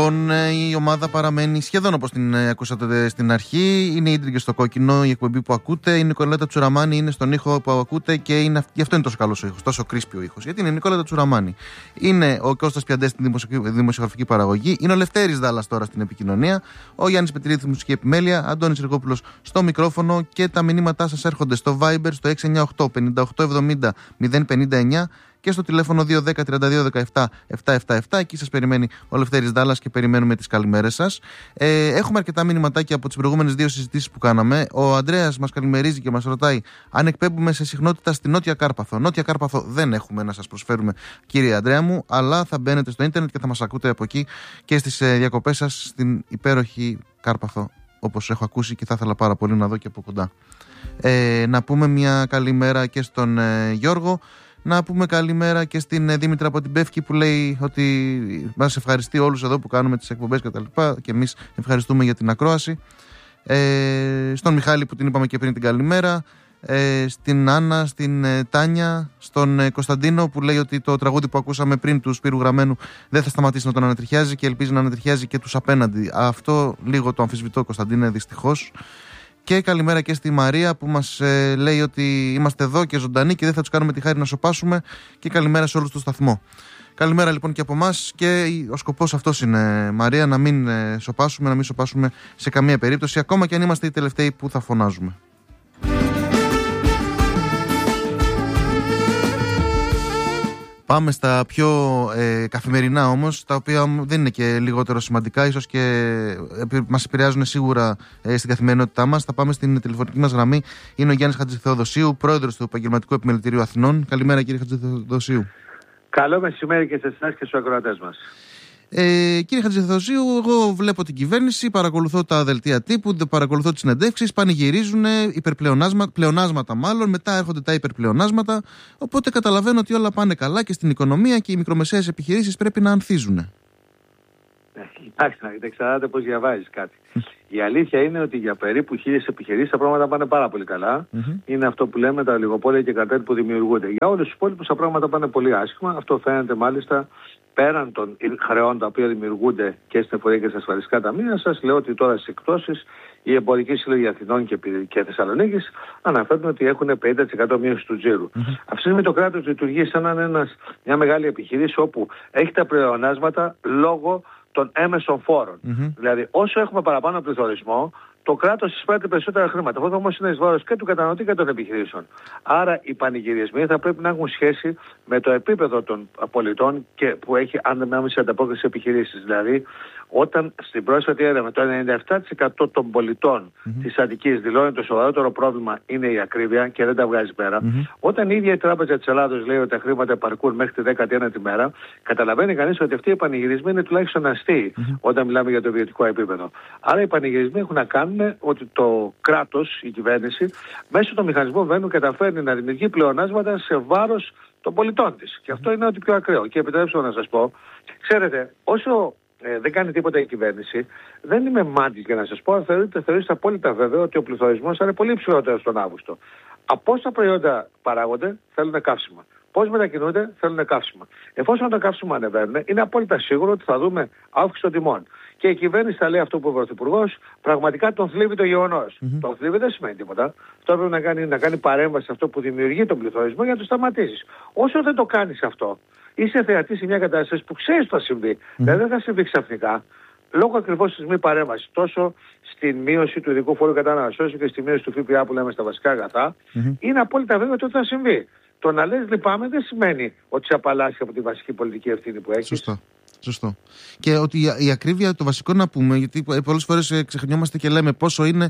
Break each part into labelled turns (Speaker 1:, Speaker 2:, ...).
Speaker 1: Η ομάδα παραμένει σχεδόν όπως την ακούσατε στην αρχή. Είναι οι ίντριγκες στο κόκκινο, η εκπομπή που ακούτε. Η Νικολέτα Τσουραμάνη είναι στον ήχο που ακούτε και γι' αυτό είναι τόσο καλός ο ήχος, τόσο κρίσπι ο ήχος. Γιατί είναι η Νικολέτα Τσουραμάνη. Είναι ο Κώστας Πιαντές στην δημοσιογραφική παραγωγή. Είναι ο Λευτέρης Δάλλας τώρα στην επικοινωνία. Ο Γιάννης Πετρίδης στη μουσική επιμέλεια. Αντώνης Ριγόπουλος στο μικρόφωνο. Και τα μηνύματά σας έρχονται στο Viber στο 698 58 70 059. Και στο τηλέφωνο 210-3217-777. Εκεί σας περιμένει ο Λευτέρης Δάλλας και περιμένουμε τις καλημέρες σας. Έχουμε αρκετά μηνυματάκια από τις προηγούμενες δύο συζητήσεις που κάναμε. Ο Ανδρέας μας καλημερίζει και μας ρωτάει αν εκπέμπουμε σε συχνότητα στη Νότια Κάρπαθο. Νότια Κάρπαθο δεν έχουμε να σας προσφέρουμε, κύριε Ανδρέα μου, αλλά θα μπαίνετε στο ίντερνετ και θα μας ακούτε από εκεί και στις διακοπές σας στην υπέροχη Κάρπαθο, όπως έχω ακούσει και θα ήθελα πάρα πολύ να δω και από κοντά. Να πούμε μια καλημέρα και στον Γιώργο. Να πούμε καλημέρα και στην Δήμητρα από την Πεύκη που λέει ότι μας ευχαριστεί όλους εδώ που κάνουμε τις εκπομπές κτλ. Και εμείς ευχαριστούμε για την ακρόαση. Στον Μιχάλη που την είπαμε και πριν την καλημέρα. Στην Άννα, στην Τάνια, στον Κωνσταντίνο που λέει ότι το τραγούδι που ακούσαμε πριν του Σπύρου Γραμμένου δεν θα σταματήσει να τον ανατριχιάζει και ελπίζει να ανατριχιάζει και τους απέναντι. Αυτό λίγο το αμφισβητώ, Κωνσταντίνε, δυστυχώς. Και καλημέρα και στη Μαρία που μας λέει ότι είμαστε εδώ και ζωντανοί και δεν θα τους κάνουμε τη χάρη να σωπάσουμε. Και καλημέρα σε όλους στο σταθμό. Καλημέρα λοιπόν και από εμάς και ο σκοπός αυτός είναι, Μαρία, να μην σωπάσουμε, να μην σωπάσουμε σε καμία περίπτωση, ακόμα και αν είμαστε οι τελευταίοι που θα φωνάζουμε. Πάμε στα πιο καθημερινά όμως, τα οποία δεν είναι και λιγότερο σημαντικά, ίσως και μας επηρεάζουν σίγουρα στην καθημερινότητά μας. Θα πάμε στην τηλεφωνική μας γραμμή. Είναι ο Γιάννης Χατζηθεοδοσίου, πρόεδρος του Επαγγελματικού Επιμελητηρίου Αθηνών. Καλημέρα, κύριε Χατζηθεοδοσίου.
Speaker 2: Καλό μεσημέρι και σε εσάς και στους ακροατές μας.
Speaker 1: Κύριε Χατζηθεοδοσίου, εγώ βλέπω την κυβέρνηση, παρακολουθώ τα δελτία τύπου, παρακολουθώ τις συνεντεύξεις, πανηγυρίζουν πλεονάσματα μάλλον, μετά έρχονται τα υπερπλεονάσματα. Οπότε καταλαβαίνω ότι όλα πάνε καλά και στην οικονομία και οι μικρομεσαίες επιχειρήσεις πρέπει να ανθίζουν.
Speaker 2: Εντάξει, να εξαρτάται πώς διαβάζεις κάτι. Η αλήθεια είναι ότι για περίπου 1000 επιχειρήσεις τα πράγματα πάνε πάρα πολύ καλά. Είναι αυτό που λέμε τα ολιγοπόλια και καρτέλ που δημιουργούνται. Για όλους τους υπόλοιπους τα πράγματα πάνε πολύ άσχημα. Αυτό φαίνεται μάλιστα πέραν των χρεών τα οποία δημιουργούνται και στην εφορία και στα ασφαλιστικά ταμεία. Σας λέω ότι τώρα στις εκπτώσεις οι εμπορικοί σύλλογοι Αθηνών και Θεσσαλονίκης αναφέρουν ότι έχουν 50% μείωση του τζίρου. Αυτή τη στιγμή το κράτος λειτουργεί σαν να είναι μια μεγάλη επιχειρήση όπου έχει τα πλεονάσματα λόγω των έμεσων φόρων. Δηλαδή, όσο έχουμε παραπάνω πληθωρισμό, το κράτος εισπράττει περισσότερα χρήματα. Αυτό όμως είναι εις βάρος και του καταναλωτή και των επιχειρήσεων. Άρα οι πανηγυρισμοί θα πρέπει να έχουν σχέση με το επίπεδο των πολιτών και που έχει άμεση ανταπόκριση επιχειρήσεις. Δηλαδή, όταν στην πρόσφατη έρευνα το 97% των πολιτών της Αττικής δηλώνει ότι το σοβαρότερο πρόβλημα είναι η ακρίβεια και δεν τα βγάζει πέρα, όταν η ίδια η Τράπεζα της Ελλάδος λέει ότι τα χρήματα επαρκούν μέχρι τη 19η μέρα, καταλαβαίνει κανείς ότι αυτοί οι πανηγυρισμοί είναι τουλάχιστον αστείοι όταν μιλάμε για το βιωτικό επίπεδο. Άρα οι πανηγυρισμοί έχουν να κάνουν ότι το κράτος, η κυβέρνηση, μέσω των μηχανισμών βαίνουν καταφέρνει να δημιουργεί πλεονάσματα σε βάρος των πολιτών της. Και αυτό είναι ό,τι πιο ακραίο. Και επιτρέψτε να σας πω, ξέρετε, όσο δεν κάνει τίποτα η κυβέρνηση, δεν είμαι μάντης για να σας πω, αν θεωρείτε απόλυτα βέβαιο ότι ο πληθωρισμός θα είναι πολύ ψηλότερος τον Αύγουστο. Από όσα προϊόντα παράγονται, θέλουν καύσιμα. Πώς μετακινούνται, θέλουν καύσιμα. Εφόσον τα καύσιμα ανεβαίνουν, είναι απόλυτα σίγουρο ότι θα δούμε αύξηση των τιμών. Και η κυβέρνηση θα λέει αυτό που ο Πρωθυπουργός, πραγματικά τον θλίβει το γεγονός. Τον θλίβει δεν σημαίνει τίποτα. Αυτό πρέπει να κάνει παρέμβαση σε αυτό που δημιουργεί τον πληθωρισμό για να το σταματήσεις. Όσο δεν το κάνεις αυτό, είσαι θεατής σε μια κατάσταση που ξέρεις τι θα συμβεί. Δηλαδή δεν θα συμβεί ξαφνικά. Λόγω ακριβώς της μη παρέμβασης, τόσο στην μείωση του ειδικού φόρου κατανάλωσης, όσο και στη μείωση του ΦΠΑ που λέμε στα βασικά αγαθά, είναι απόλυτα βέβαιο ότι θα συμβεί. Το να λες λυπάμαι δεν σημαίνει ότι σε απαλλάσσει από τη βασική πολιτική ευθύνη που έχεις.
Speaker 1: Σωστό. Και ότι η ακρίβεια, το βασικό να πούμε, γιατί πολλές φορές ξεχνιόμαστε και λέμε πόσο είναι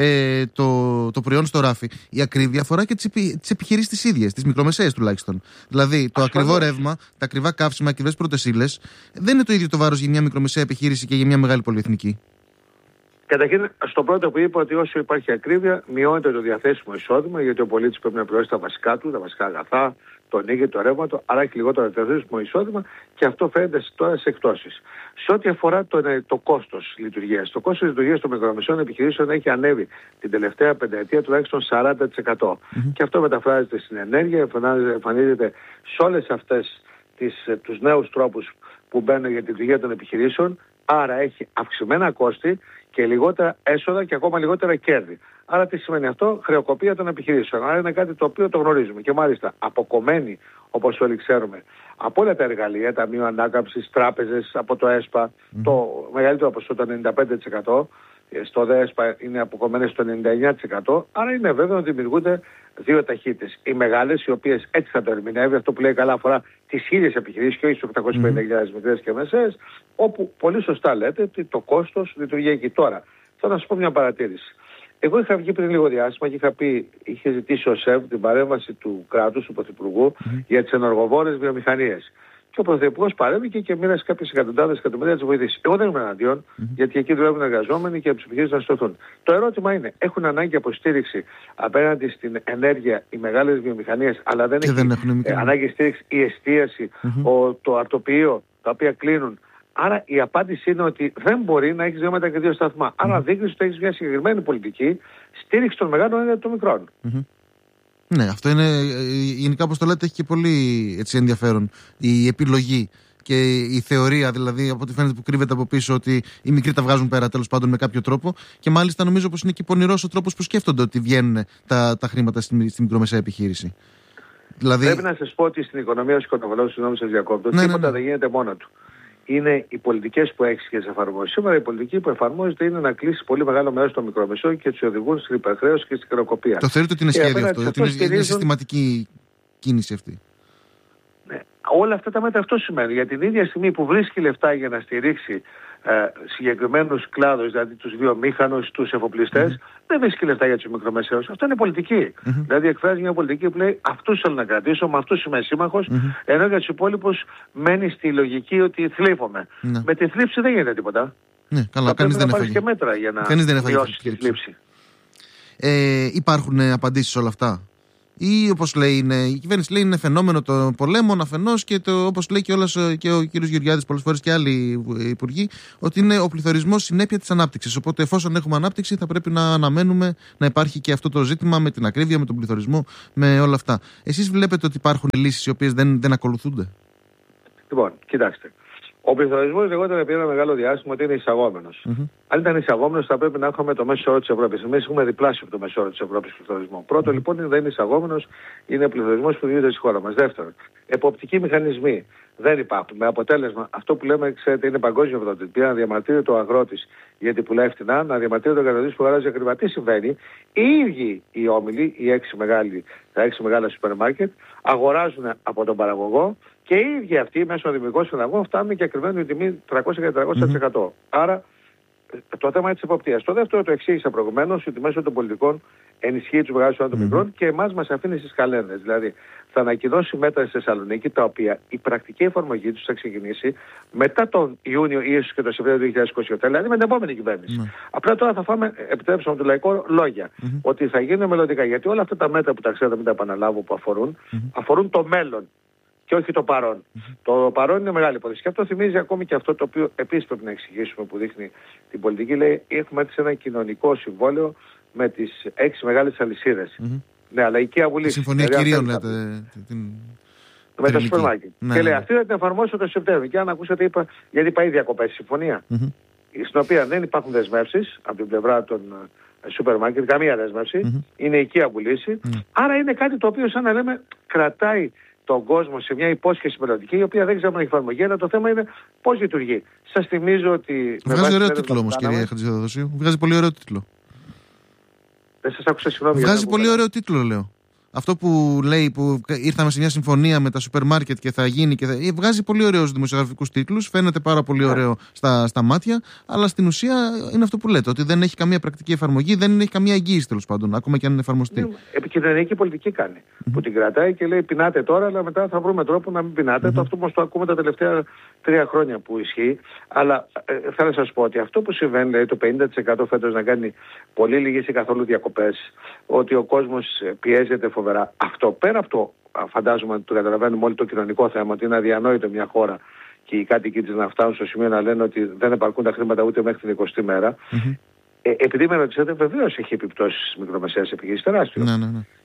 Speaker 1: το προϊόν στο ράφι. Η ακρίβεια αφορά και τις επιχειρήσεις τις ίδιες, τις μικρομεσαίες τουλάχιστον. Δηλαδή, το ακριβό ρεύμα, τα ακριβά καύσιμα, ακριβές πρώτες ύλες, δεν είναι το ίδιο το βάρος για μια μικρομεσαία επιχείρηση και για μια μεγάλη πολυεθνική.
Speaker 2: Καταρχήν, στο πρώτο που είπα ότι όσο υπάρχει ακρίβεια, μειώνεται το διαθέσιμο εισόδημα, γιατί ο πολίτης πρέπει να πληρώσει τα βασικά του, τα βασικά αγαθά, τον ήγη, το ρεύμα του, άρα έχει λιγότερο διαθέσιμο εισόδημα και αυτό φαίνεται τώρα στις εκπτώσεις. Σε ό,τι αφορά το κόστος λειτουργίας, το κόστος λειτουργίας των μικρομεσαίων επιχειρήσεων έχει ανέβει την τελευταία πενταετία τουλάχιστον 40%. Και αυτό μεταφράζεται στην ενέργεια, εμφανίζεται σε όλες αυτές τους νέους τρόπους που μπαίνουν για τη λειτουργία των επιχειρήσεων Άρα έχει αυξημένα κόστη και λιγότερα έσοδα και ακόμα λιγότερα κέρδη. Άρα τι σημαίνει αυτό? Χρεοκοπία των επιχειρήσεων. Άρα είναι κάτι το οποίο το γνωρίζουμε. Και μάλιστα αποκομμένοι, όπως όλοι ξέρουμε, από όλα τα εργαλεία, Ταμείο Ανάκαμψης, τράπεζες, από το ΕΣΠΑ, το μεγαλύτερο ποσό, το 95%, στο ΔΕΣΠΑ είναι αποκομμένες στο 99%. Άρα είναι βέβαιο ότι δημιουργούνται δύο ταχύτητες. Οι μεγάλες, οι οποίες έτσι θα το ερμηνεύει, αυτό που λέει καλά αφορά τις 1.000 επιχειρήσεις και όχι στις 850.000 μικρές και μεσαίες, όπου πολύ σωστά λέτε ότι το κόστος λειτουργεί εκεί. Τώρα, θέλω να σας πω μια παρατήρηση. Εγώ είχα βγει πριν λίγο διάστημα και είχε ζητήσει ο ΣΕΒ την παρέμβαση του κράτους, του Πρωθυπουργού, για τις ενεργοβόρες βιομηχανίες. Και ο Πρωθυπουργός παρέμβηκε και μοίρασε κάποιες εκατοντάδες εκατομμύρια να τις βοηθήσει. Εγώ δεν είμαι εναντίον, γιατί εκεί δουλεύουν εργαζόμενοι και από τις επιχειρήσεις να στρωθούν. Το ερώτημα είναι, έχουν ανάγκη από στήριξη απέναντι στην ενέργεια οι μεγάλες βιομηχανίες, αλλά δεν έχουν ανάγκη στήριξη η εστίαση, το αρτοποιείο, τα οποία κλείνουν. Άρα η απάντηση είναι ότι δεν μπορεί να έχεις δύο μέτρα και δύο σταθμά. Άρα δείχνεις ότι έχεις μια συγκεκριμένη πολιτική στήριξη των μεγάλων έναντι των μικρών.
Speaker 1: Ναι, αυτό είναι γενικά, όπως το λέτε, έχει και πολύ έτσι, ενδιαφέρον η επιλογή και η θεωρία, δηλαδή από ό,τι φαίνεται που κρύβεται από πίσω, ότι οι μικροί τα βγάζουν πέρα τέλος πάντων με κάποιο τρόπο. Και μάλιστα νομίζω πως είναι και πονηρός ο τρόπος που σκέφτονται ότι βγαίνουν τα χρήματα στη μικρομεσαία επιχείρηση. Δηλαδή...
Speaker 2: Πρέπει να σας πω ότι στην οικονομία, ως οικονομολόγος, συγγνώμη σας διακόπτω, τίποτα δεν γίνεται μόνο του. Είναι οι πολιτικές που έχεις και τις εφαρμόσεις. Σήμερα η πολιτική που εφαρμόζεται είναι να κλείσει πολύ μεγάλο μέρος των μικρομεσαίων και τους οδηγούν στην υπερχρέωση και στην χρεοκοπία.
Speaker 1: Το θεωρείτε ότι είναι σχέδιο αυτό, ότι είναι συστηματική κίνηση αυτή?
Speaker 2: Ναι, όλα αυτά τα μέτρα αυτό σημαίνει. Για την ίδια στιγμή που βρίσκει λεφτά για να στηρίξει συγκεκριμένους κλάδους, δηλαδή τους βιομήχανους, τους εφοπλιστές, δεν βρίσκει λεφτά για τους μικρομεσαίους. Αυτό είναι πολιτική. Δηλαδή εκφράζει μια πολιτική που λέει αυτούς θέλω να κρατήσω, με αυτούς είμαι σύμμαχος, ενώ για τους υπόλοιπους μένει στη λογική ότι θλίφομαι. Με τη θλίψη δεν γίνεται τίποτα.
Speaker 1: Ναι, καλά, κανείς δεν έφαγε.
Speaker 2: Και μέτρα για να μειώσει τη θλίψη.
Speaker 1: Υπάρχουν απαντήσεις σε όλα αυτά? Ή όπως λέει, η κυβέρνηση λέει είναι φαινόμενο των πολέμων αφενός και όπως λέει και ο κύριος Γεωργιάδης πολλές φορές και άλλοι υπουργοί, ότι είναι ο πληθωρισμός συνέπεια της ανάπτυξης. Οπότε εφόσον έχουμε ανάπτυξη θα πρέπει να αναμένουμε να υπάρχει και αυτό το ζήτημα με την ακρίβεια, με τον πληθωρισμό, με όλα αυτά. Εσείς βλέπετε ότι υπάρχουν λύσεις οι οποίες δεν ακολουθούνται?
Speaker 2: Λοιπόν, κοιτάξτε. Ο πληθωρισμός λεγόταν επί ένα μεγάλο διάστημα ότι είναι εισαγόμενος. Αν ήταν εισαγόμενος θα πρέπει να έχουμε το μέσο όρο της Ευρώπης. Εμείς έχουμε διπλάσιο το μέσο όρο της Ευρώπης πληθωρισμό. Πρώτο λοιπόν δεν είναι εισαγόμενος, είναι πληθωρισμός που γίνεται στη χώρα μας. Δεύτερον, εποπτικοί μηχανισμοί δεν υπάρχουν. Με αποτέλεσμα αυτό που λέμε, ξέρετε, είναι παγκόσμιο πρωτοτυπία, να διαμαρτύρεται ο αγρότης γιατί πουλάει φθηνά, να διαμαρτύρεται ο καταναλωτής που αγοράζει ακριβά. Τι συμβαίνει? Οι ίδιοι οι όμιλοι, τα 6 μεγάλα σούπερ μάρκετ, αγοράζουν από τον παραγωγό και οι ίδιοι αυτοί μέσω δημιουργικών συναλλαγών φτάνουν και ακριβένουν την τιμή 300 και 400%. Άρα το θέμα της εποπτείας. Το δεύτερο το εξήγησα προηγουμένως, ότι μέσω των πολιτικών ενισχύει τους μεγάλους των μικρών και εμάς μας αφήνει στις καλένδες. Δηλαδή θα ανακοινώσει μέτρα στη Θεσσαλονίκη, τα οποία η πρακτική εφαρμογή τους θα ξεκινήσει μετά τον Ιούνιο ή ίσως και τον Σεπτέμβριο του 2027, δηλαδή με την επόμενη κυβέρνηση. Απλά τώρα θα φάμε, επιτρέψτε μου το λαϊκό, λόγια. Ότι θα γίνουν μελλοντικά. Γιατί όλα αυτά τα μέτρα που τα ξέρετε, μην τα επαναλάβω, που αφορούν το μέλλον και όχι το παρόν. Το παρόν είναι μεγάλη υπόθεση. Και αυτό θυμίζει ακόμη και αυτό το οποίο επίσης πρέπει να εξηγήσουμε, που δείχνει την πολιτική. Λέει, έχουμε έτσι ένα κοινωνικό συμβόλαιο με τις 6 μεγάλες αλυσίδες. Ναι, αλλά η IKEA βουλή.
Speaker 1: Συμφωνία κυρίων, λέτε.
Speaker 2: Με τα σούπερ μάρκετ. Και λέει, αυτή θα την εφαρμόσω το Σεπτέμβριο. Και αν ακούσατε, είπα, γιατί πάει διακοπές συμφωνία. Στην οποία δεν υπάρχουν δεσμεύσεις από την πλευρά των σούπερ μάρκετ, καμία δέσμευση. Είναι η IKEA βουλή. Άρα είναι κάτι το οποίο, σαν να λέμε, κρατάει τον κόσμο σε μια υπόσχεση μελλοντική, η οποία δεν ξέρουμε να έχει εφαρμογή, αλλά το θέμα είναι πώς λειτουργεί. Σας θυμίζω ότι.
Speaker 1: Βγάζει ωραίο τίτλο όμως, κυρία Χατζηδοδοσίου. Βγάζει πολύ ωραίο τίτλο.
Speaker 2: Δεν σας άκουσα, συγγνώμη.
Speaker 1: Βγάζει πολύ ωραίο τίτλο, λέω. Αυτό που λέει που ήρθαμε σε μια συμφωνία με τα σούπερ μάρκετ και θα γίνει και βγάζει πολύ ωραίους δημοσιογραφικούς τίτλους, φαίνεται πάρα πολύ ωραίο στα μάτια, αλλά στην ουσία είναι αυτό που λέτε, ότι δεν έχει καμία πρακτική εφαρμογή, δεν έχει καμία εγγύηση τέλος πάντων, ακόμα και αν είναι εφαρμοστεί.
Speaker 2: Επικοινωνιακή πολιτική κάνει. Που την κρατάει και λέει πεινάτε τώρα, αλλά μετά θα βρούμε τρόπο να μην πεινάτε. Το αυτό όμως το ακούμε τα τελευταία 3 χρόνια που ισχύει. Αλλά θέλω να σας πω ότι αυτό που συμβαίνει, δηλαδή το 50% φέτος να κάνει πολύ λίγες ή καθόλου διακοπές, ότι ο κόσμος πιέζεται φοβερά. Αυτό πέρα από το, φαντάζομαι ότι το καταλαβαίνουμε όλοι, το κοινωνικό θέμα, ότι είναι αδιανόητο μια χώρα και οι κάτοικοι της να φτάνουν στο σημείο να λένε ότι δεν επαρκούν τα χρήματα ούτε μέχρι την 20η μέρα. Επειδή με ρωτήσατε, βεβαίως έχει επιπτώσεις στις μικρομεσαίες επιχειρήσεις, τεράστιο.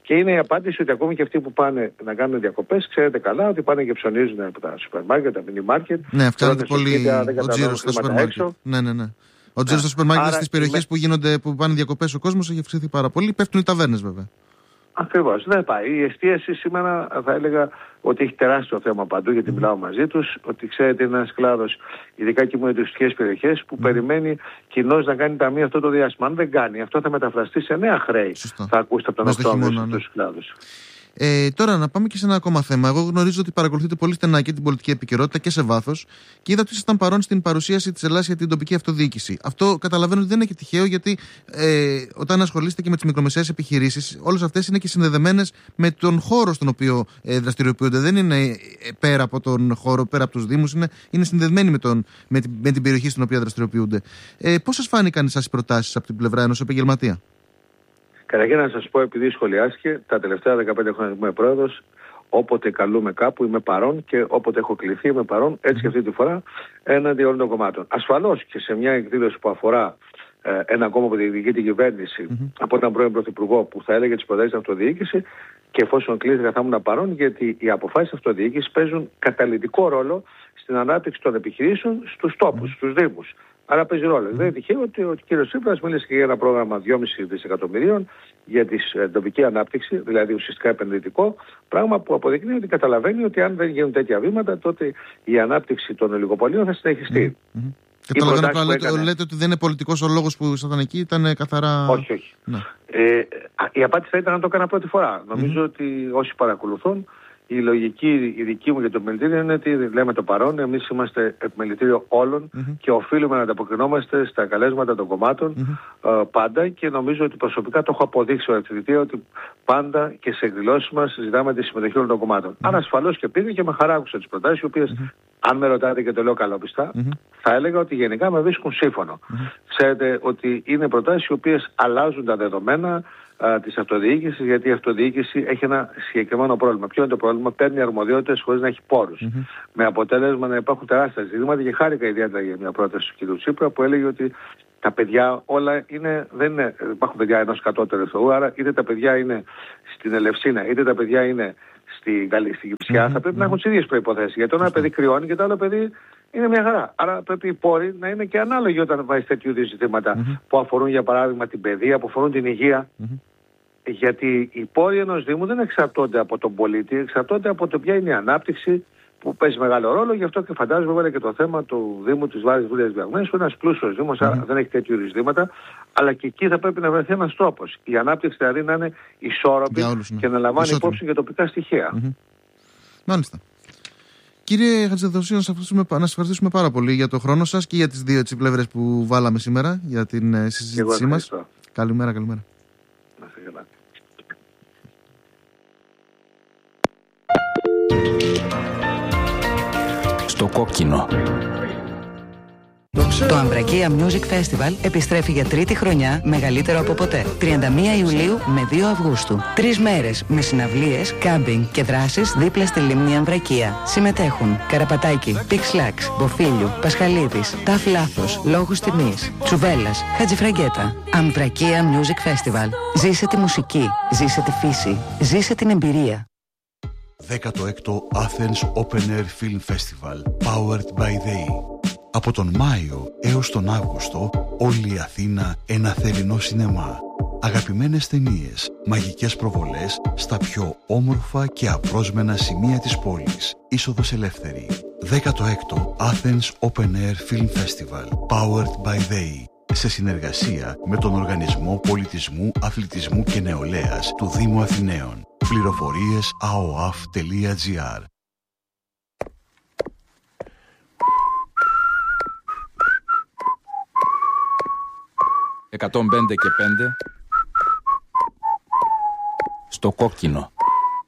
Speaker 2: Και είναι η απάντηση ότι ακόμη και αυτοί που πάνε να κάνουν διακοπές, ξέρετε καλά ότι πάνε και ψωνίζουν από τα σούπερ μάρκετ, τα μίνι μάρκετ.
Speaker 1: Ναι, αυξάνεται πολύ ο τζίρος στα σούπερ μάρκετ. Ναι. Ο τζίρος στα σούπερ μάρκετ στις περιοχές που πάνε διακοπές ο κόσμος έχει αυξηθεί πάρα πολύ. Πέφτουν οι ταβέρνες βέβαια.
Speaker 2: Ακριβώς, δεν πάει. Η εστίαση σήμερα θα έλεγα ότι έχει τεράστιο θέμα παντού, γιατί μιλάω μαζί τους, ότι ξέρετε είναι ένας κλάδος, ειδικά και με τουριστικές περιοχές, που περιμένει κοινώς να κάνει ταμείο αυτό το διάστημα. Αν δεν κάνει, αυτό θα μεταφραστεί σε νέα χρέη.
Speaker 1: Σωστό.
Speaker 2: Θα ακούσετε από τον Οκτώβριο στους κλάδους.
Speaker 1: Τώρα να πάμε και σε ένα ακόμα θέμα. Εγώ γνωρίζω ότι παρακολουθείτε πολύ στενά και την πολιτική επικαιρότητα και σε βάθος και είδα ότι ήσασταν παρόν στην παρουσίαση της Ελλάδας για την τοπική αυτοδιοίκηση. Αυτό καταλαβαίνω ότι δεν είναι και τυχαίο, γιατί όταν ασχολείστε και με τις μικρομεσαίες επιχειρήσεις, όλες αυτές είναι και συνδεδεμένες με τον χώρο στον οποίο δραστηριοποιούνται. Δεν είναι πέρα από τον χώρο, πέρα από τους Δήμους, είναι συνδεδεμένοι με την περιοχή στην οποία δραστηριοποιούνται. Πώς σας φάνηκαν εσάς οι προτάσεις από την πλευρά ενός επαγγελματία?
Speaker 2: Καταρχήν να σας πω, επειδή σχολιάστηκε, τα τελευταία 15 χρόνια που είμαι πρόεδρος, όποτε καλούμε κάπου είμαι παρόν και όποτε έχω κληθεί είμαι παρόν, έτσι και αυτή τη φορά, έναντι όλων των κομμάτων. Ασφαλώς και σε μια εκδήλωση που αφορά ένα κόμμα που διεκδικεί την κυβέρνηση από έναν πρώην πρωθυπουργό που θα έλεγε τις προτάσεις αυτοδιοίκηση, και εφόσον κλείθηκα θα ήμουν παρόν, γιατί οι αποφάσεις αυτοδιοίκησης παίζουν καταλυτικό ρόλο στην ανάπτυξη των επιχειρήσεων στους τόπους, στους Δήμους. Άρα παίζει ρόλο. Δεν είναι τυχαίο ότι ο κ. Τσίπρας μίλησε και για ένα πρόγραμμα 2,5 δισεκατομμυρίων για την τοπική ανάπτυξη, δηλαδή ουσιαστικά επενδυτικό, πράγμα που αποδεικνύει ότι καταλαβαίνει ότι αν δεν γίνουν τέτοια βήματα, τότε η ανάπτυξη των ολιγοπολίων θα συνεχιστεί.
Speaker 1: Καταλαβαίνω, λέτε ότι δεν είναι πολιτικός ο λόγος που ήσασταν εκεί, ήταν καθαρά...
Speaker 2: Όχι. Ναι. Η απάντηση θα ήταν να το έκανα πρώτη φορά. Νομίζω ότι όσοι παρακολουθούν, η λογική η δική μου για το επιμελητήριο είναι ότι λέμε το παρόν, εμείς είμαστε επιμελητήριο όλων και οφείλουμε να ανταποκρινόμαστε στα καλέσματα των κομμάτων πάντα, και νομίζω ότι προσωπικά το έχω αποδείξει ο Ευθυντή ότι πάντα και σε εκδηλώσεις μας ζητάμε τη συμμετοχή όλων των κομμάτων. Άρα ασφαλώς και πήγα και με χαρά άκουσα τις προτάσεις, οι οποίες, αν με ρωτάτε και το λέω καλόπιστα, θα έλεγα ότι γενικά με βρίσκουν σύμφωνο. Ξέρετε ότι είναι προτάσεις οι οποίες αλλάζουν τα δεδομένα της αυτοδιοίκησης, γιατί η αυτοδιοίκηση έχει ένα συγκεκριμένο πρόβλημα. Ποιο είναι το πρόβλημα? Παίρνει αρμοδιότητες χωρίς να έχει πόρους. Με αποτέλεσμα να υπάρχουν τεράστια ζητήματα, και χάρηκα ιδιαίτερα για μια πρόταση του κ. Τσίπρα που έλεγε ότι τα παιδιά όλα δεν υπάρχουν παιδιά ενός κατώτερου θεού, άρα είτε τα παιδιά είναι στην Ελευσίνα, είτε τα παιδιά είναι στην Κυψιά, θα πρέπει να έχουν τις ίδιες προϋποθέσεις. Γιατί ένα παιδί κρυώνει και το άλλο παιδί είναι μια χαρά. Άρα πρέπει οι πόροι να είναι και ανάλογοι όταν βάζει τέτοιου είδους ζητήματα που αφορούν για παράδειγμα την παιδεία, που αφορούν την υγεία. Γιατί οι πόροι ενός Δήμου δεν εξαρτώνται από τον πολίτη, εξαρτώνται από το ποια είναι η ανάπτυξη, που παίζει μεγάλο ρόλο. Γι' αυτό και φαντάζομαι βέβαια και το θέμα του Δήμου της Βάρης Βουλίας Διαγμένης, που είναι ένας πλούσιος Δήμος, άρα δεν έχει τέτοιου είδους ζητήματα, αλλά και εκεί θα πρέπει να βρεθεί ένας τρόπος. Η ανάπτυξη δηλαδή να είναι ισόρροπη και να λαμβάνει υπόψη και τοπικά στοιχεία.
Speaker 1: Μάλιστα. Κύριε Χατζηδοσίου, να σας ευχαριστήσουμε πάρα πολύ για το χρόνο σας και για τις δύο πλευρές που βάλαμε σήμερα για την συζήτησή μας. Καλημέρα.
Speaker 3: Στο κόκκινο.
Speaker 4: Το Αμβρακία Music Festival επιστρέφει για τρίτη χρονιά, μεγαλύτερο από ποτέ. 31 Ιουλίου με 2 Αυγούστου. 3 μέρες με συναυλίες, κάμπινγκ και δράσεις δίπλα στη λίμνη Αμβρακία. Συμμετέχουν Καραπατάκη, Πιξλάξ, Μποφίλιου, Πασχαλίδης, Ταφ Λάθος, Λόγους Τιμής, Τσουβέλλας, Χατζηφραγκέτα. Αμβρακία Music Festival. Ζήσε τη μουσική, ζήσε τη φύση, ζήσε την εμπειρία.
Speaker 5: 16ο Athens Open Air Film Festival, powered by they. Από τον Μάιο έως τον Αύγουστο, όλη η Αθήνα ένα θερινό σινεμά. Αγαπημένες ταινίες, μαγικές προβολές στα πιο όμορφα και απρόσμενα σημεία της πόλης. Είσοδος ελεύθερη. 16ο Athens Open Air Film Festival, powered by they. Σε συνεργασία με τον Οργανισμό Πολιτισμού, Αθλητισμού και Νεολαίας του Δήμου Αθηναίων. Πληροφορίες aoaf.gr.
Speaker 3: «105 και 5» στο κόκκινο.